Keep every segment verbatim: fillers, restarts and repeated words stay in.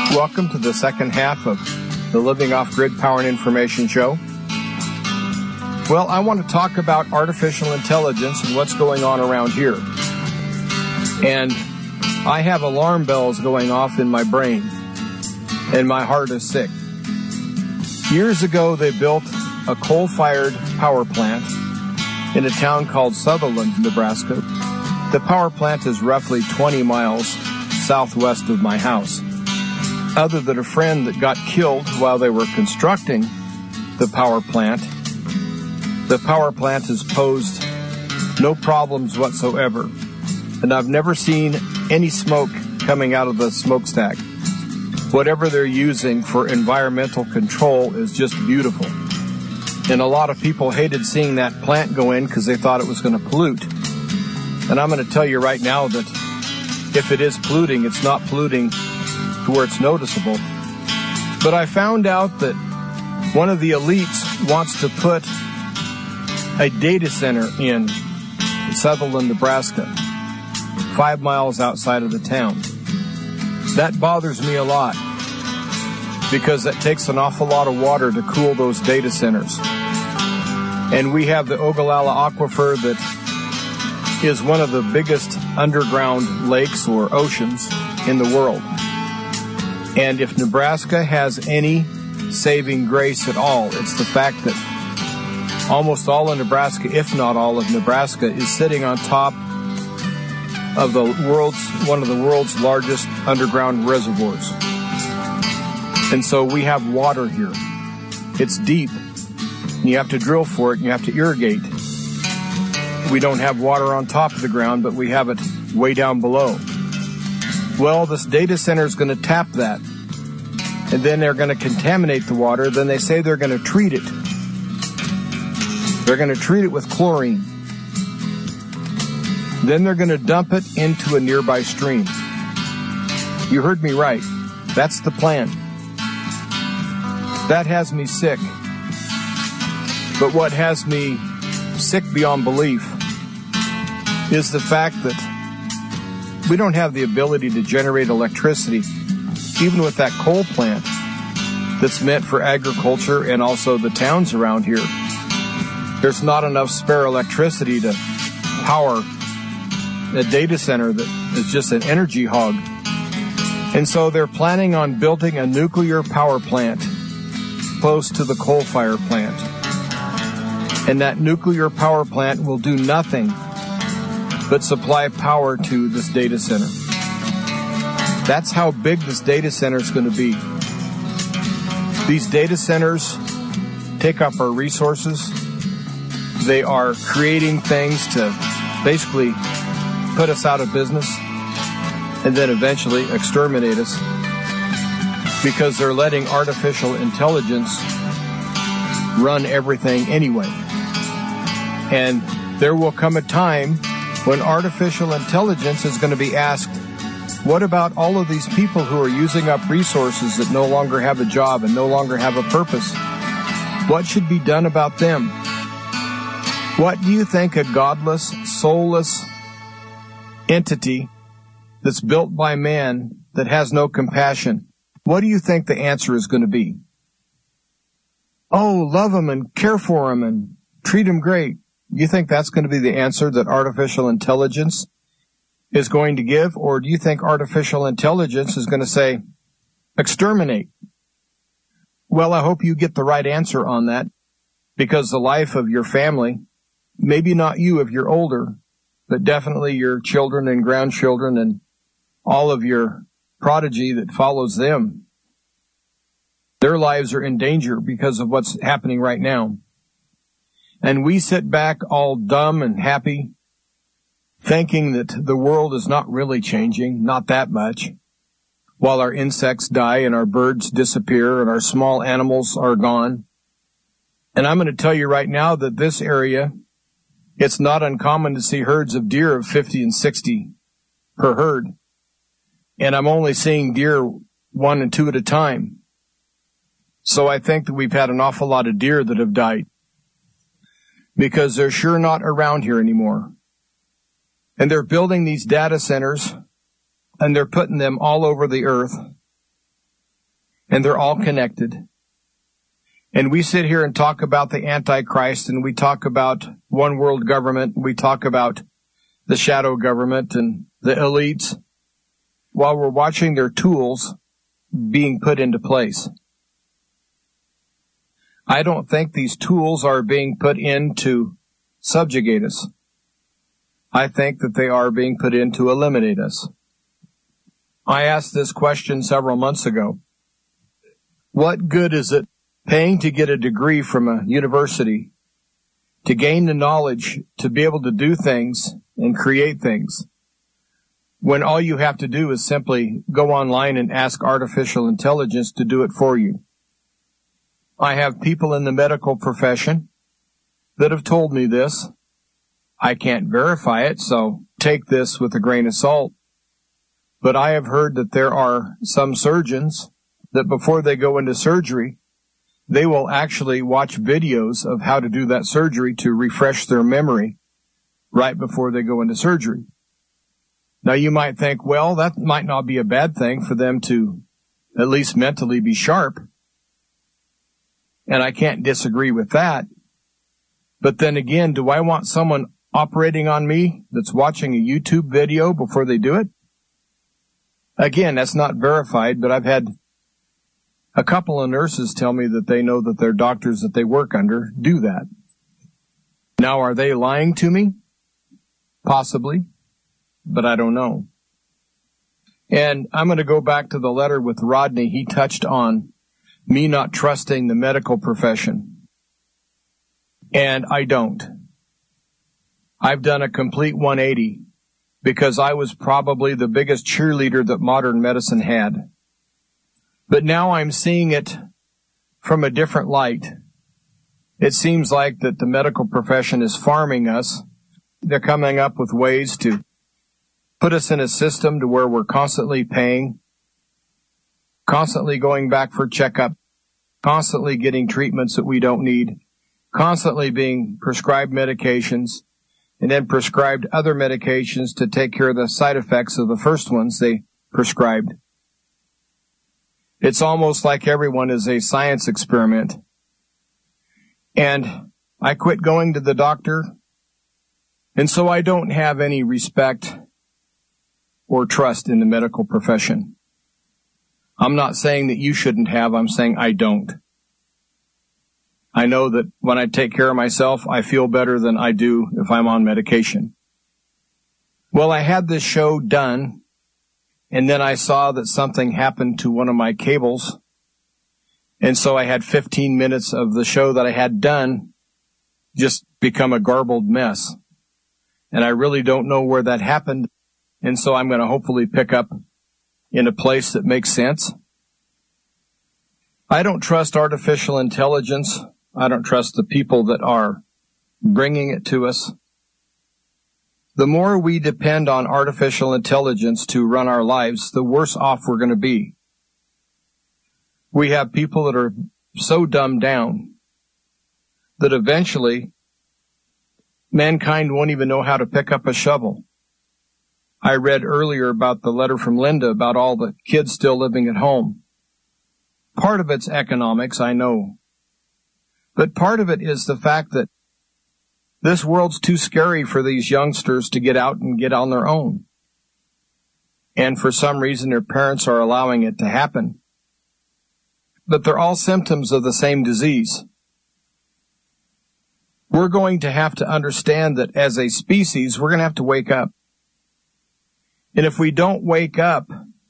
Welcome to the second half of the Living Off-Grid Power and Information Show. Well, I want to talk about artificial intelligence and what's going on around here. And I have alarm bells going off in my brain, and my heart is sick. Years ago, they built a coal-fired power plant in a town called Sutherland, Nebraska. The power plant is roughly twenty miles southwest of my house. Other than a friend that got killed while they were constructing the power plant, the power plant has posed no problems whatsoever. And I've never seen any smoke coming out of the smokestack. Whatever they're using for environmental control is just beautiful. And a lot of people hated seeing that plant go in because they thought it was going to pollute. And I'm going to tell you right now that if it is polluting, it's not polluting to where it's noticeable. But I found out that one of the elites wants to put a data center in Sutherland, Nebraska, five miles outside of the town. That bothers me a lot because that takes an awful lot of water to cool those data centers. And we have the Ogallala Aquifer that is one of the biggest underground lakes or oceans in the world. And if Nebraska has any saving grace at all, it's the fact that almost all of Nebraska, if not all of Nebraska, is sitting on top of the world's, one of the world's largest underground reservoirs. And so we have water here. It's deep. And you have to drill for it and you have to irrigate. We don't have water on top of the ground, but we have it way down below. Well, this data center is going to tap that. And then they're going to contaminate the water. Then they say they're going to treat it. They're going to treat it with chlorine. Then they're going to dump it into a nearby stream. You heard me right. That's the plan. That has me sick. But what has me sick beyond belief is the fact that we don't have the ability to generate electricity, even with that coal plant that's meant for agriculture and also the towns around here. There's not enough spare electricity to power a data center that is just an energy hog. And so they're planning on building a nuclear power plant close to the coal-fired plant. And that nuclear power plant will do nothing but supply power to this data center. That's how big this data center is going to be. These data centers take up our resources. They are creating things to basically put us out of business and then eventually exterminate us because they're letting artificial intelligence run everything anyway. And there will come a time when artificial intelligence is going to be asked, what about all of these people who are using up resources that no longer have a job and no longer have a purpose? What should be done about them? What do you think a godless, soulless entity that's built by man that has no compassion, what do you think the answer is going to be? Oh, love them and care for them and treat them great. You think that's going to be the answer that artificial intelligence is going to give? Or do you think artificial intelligence is going to say, exterminate? Well, I hope you get the right answer on that, because the life of your family, maybe not you if you're older, but definitely your children and grandchildren and all of your prodigy that follows them, their lives are in danger because of what's happening right now. And we sit back all dumb and happy, thinking that the world is not really changing, not that much, while our insects die and our birds disappear and our small animals are gone. And I'm going to tell you right now that this area, it's not uncommon to see herds of deer of fifty and sixty per herd. And I'm only seeing deer one and two at a time. So I think that we've had an awful lot of deer that have died because they're sure not around here anymore. And they're building these data centers and they're putting them all over the earth. and they're all connected. And we sit here and talk about the Antichrist, and we talk about one world government, we talk about the shadow government and the elites, while we're watching their tools being put into place. I don't think these tools are being put in to subjugate us. I think that they are being put in to eliminate us. I asked this question several months ago. What good is it paying to get a degree from a university to gain the knowledge to be able to do things and create things when all you have to do is simply go online and ask artificial intelligence to do it for you? I have people in the medical profession that have told me this. I can't verify it, so take this with a grain of salt. But I have heard that there are some surgeons that before they go into surgery, they will actually watch videos of how to do that surgery to refresh their memory right before they go into surgery. Now you might think, well, that might not be a bad thing for them to at least mentally be sharp. And I can't disagree with that. But then again, do I want someone operating on me that's watching a YouTube video before they do it? Again, that's not verified, but I've had a couple of nurses tell me that they know that their doctors that they work under do that. Now, are they lying to me? Possibly, but I don't know. And I'm going to go back to the letter with Rodney. He touched on me not trusting the medical profession. And I don't. I've done a complete one eighty because I was probably the biggest cheerleader that modern medicine had. But now I'm seeing it from a different light. It seems like that the medical profession is farming us. They're coming up with ways to put us in a system to where we're constantly paying, constantly going back for checkup, constantly getting treatments that we don't need, constantly being prescribed medications, and then prescribed other medications to take care of the side effects of the first ones they prescribed. It's almost like everyone is a science experiment. And I quit going to the doctor, and so I don't have any respect or trust in the medical profession. I'm not saying that you shouldn't have, I'm saying I don't. I know that when I take care of myself, I feel better than I do if I'm on medication. Well, I had this show done, and then I saw that something happened to one of my cables, and so I had fifteen minutes of the show that I had done just become a garbled mess. And I really don't know where that happened, and so I'm going to hopefully pick up in a place that makes sense. I don't trust artificial intelligence. I don't trust the people that are bringing it to us. The more we depend on artificial intelligence to run our lives, the worse off we're going to be. We have people that are so dumbed down that eventually mankind won't even know how to pick up a shovel. I read earlier about the letter from Linda about all the kids still living at home. Part of it's economics, I know. But part of it is the fact that this world's too scary for these youngsters to get out and get on their own. And for some reason, their parents are allowing it to happen. But they're all symptoms of the same disease. We're going to have to understand that as a species, we're going to have to wake up. And if we don't wake up,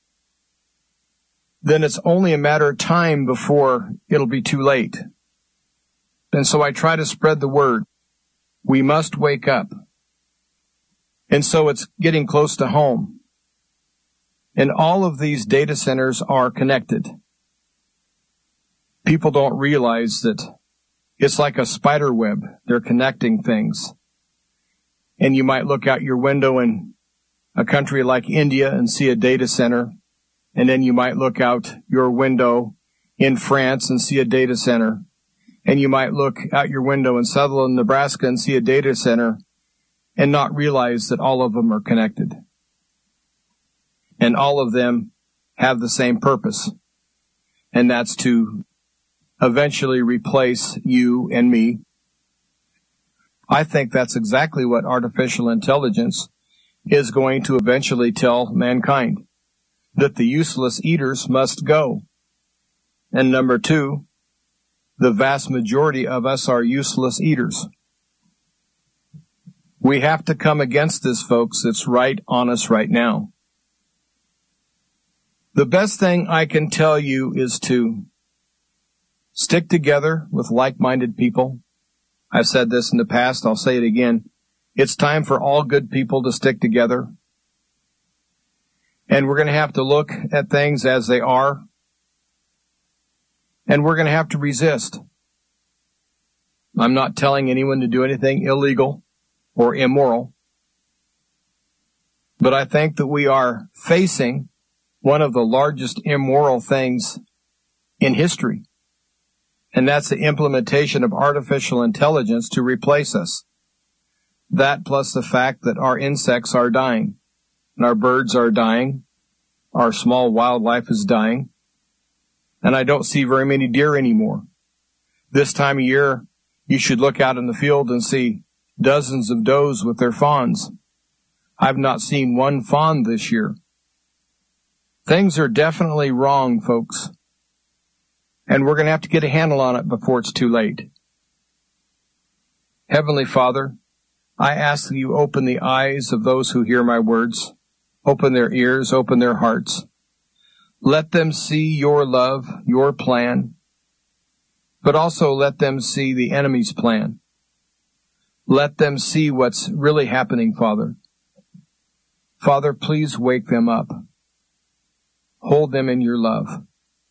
then it's only a matter of time before it'll be too late. And so I try to spread the word. We must wake up. And so it's getting close to home. And all of these data centers are connected. People don't realize that it's like a spider web. They're connecting things. And you might look out your window in a country like India and see a data center. And then you might look out your window in France and see a data center. And you might look out your window in Sutherland, Nebraska and see a data center and not realize that all of them are connected. And all of them have the same purpose. and that's to eventually replace you and me. I think that's exactly what artificial intelligence is going to eventually tell mankind, that the useless eaters must go. And number two, the vast majority of us are useless eaters. We have to come against this, folks. It's right on us right now. The best thing I can tell you is to stick together with like-minded people. I've said this in the past. I'll say it again. It's time for all good people to stick together. And we're going to have to look at things as they are. And we're going to have to resist. I'm not telling anyone to do anything illegal or immoral. But I think that we are facing one of the largest immoral things in history. And that's the implementation of artificial intelligence to replace us. That plus the fact that our insects are dying, and our birds are dying, our small wildlife is dying, and I don't see very many deer anymore. This time of year, you should look out in the field and see dozens of does with their fawns. I've not seen one fawn this year. Things are definitely wrong, folks. And we're going to have to get a handle on it before it's too late. Heavenly Father, I ask that you open the eyes of those who hear my words. Open their ears, open their hearts. Let them see your love, your plan, but also let them see the enemy's plan. Let them see what's really happening, Father. Father, please wake them up. Hold them in your love.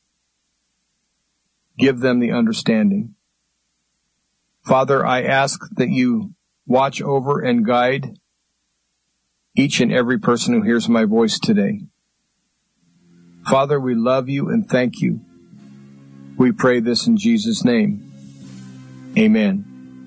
Give them the understanding. Father, I ask that you watch over and guide each and every person who hears my voice today. Father, we love you and thank you. We pray this in Jesus' name. Amen.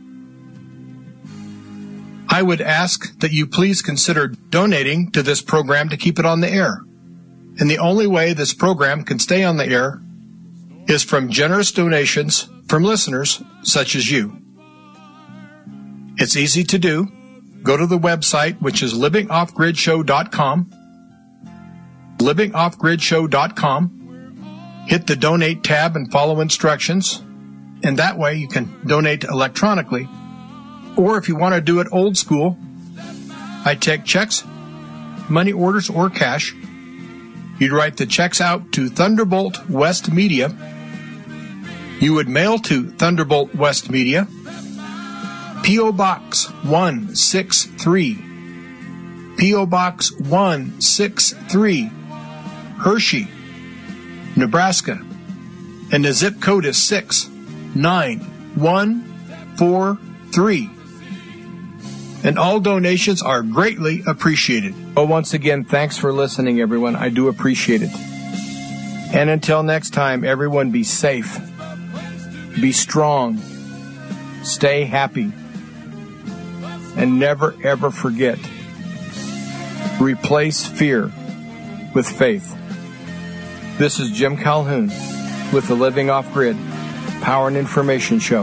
I would ask that you please consider donating to this program to keep it on the air. And the only way this program can stay on the air is from generous donations from listeners such as you. It's easy to do. Go to the website, which is living off grid show dot com. living off grid show dot com. Hit the donate tab and follow instructions. And that way you can donate electronically. Or if you want to do it old school, I take checks, money orders, or cash. You'd write the checks out to Thunderbolt West Media. You would mail to Thunderbolt West Media, P O. Box one sixty-three, P O. Box one sixty-three, Hershey, Nebraska, and the zip code is six nine one four three. And all donations are greatly appreciated. Oh, once again, thanks for listening, everyone. I do appreciate it. And until next time, everyone be safe, be strong, stay happy, and never, ever forget, replace fear with faith. This is Jim Calhoun with the Living Off Grid Power and Information Show.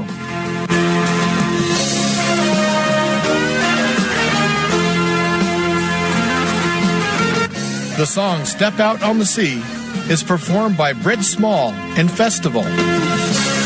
The song Step Out on the Sea is performed by Britt Small and Festival.